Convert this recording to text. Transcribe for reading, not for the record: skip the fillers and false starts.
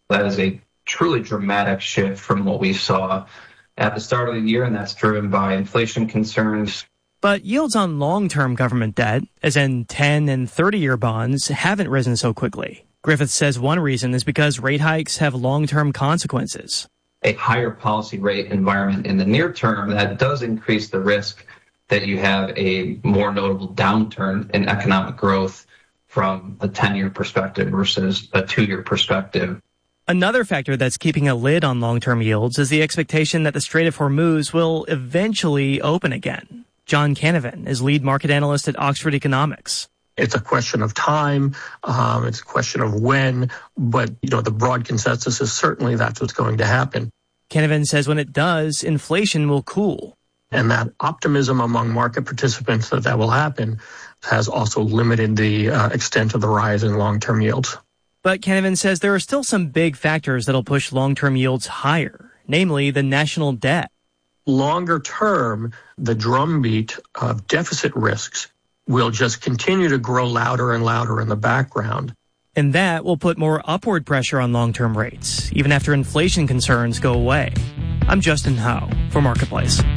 That is a truly dramatic shift from what we saw at the start of the year, and that's driven by inflation concerns. But yields on long-term government debt, as in 10 and 30-year bonds, haven't risen so quickly. Griffith says one reason is because rate hikes have long-term consequences. A higher policy rate environment in the near term, that does increase the risk that you have a more notable downturn in economic growth from a 10-year perspective versus a 2-year perspective. Another factor that's keeping a lid on long-term yields is the expectation that the Strait of Hormuz will eventually open again. John Canavan is lead market analyst at Oxford Economics. It's a question of time. It's a question of when. But, the broad consensus is certainly that's what's going to happen. Canavan says when it does, inflation will cool. And that optimism among market participants that will happen has also limited the extent of the rise in long-term yields. But Canavan says there are still some big factors that'll push long-term yields higher, namely the national debt. Longer term, the drumbeat of deficit risks will just continue to grow louder and louder in the background. And that will put more upward pressure on long-term rates, even after inflation concerns go away. I'm Justin Howe for Marketplace.